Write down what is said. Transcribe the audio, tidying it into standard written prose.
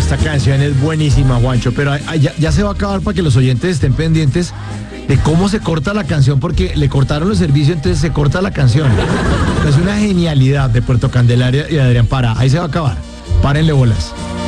esta canción es buenísima, Juancho, pero ya se va a acabar para que los oyentes estén pendientes de cómo se corta la canción, porque le cortaron el servicio, entonces se corta la canción. Es una genialidad de Puerto Candelaria y de Adrián Pará. Ahí se va a acabar. Párenle bolas.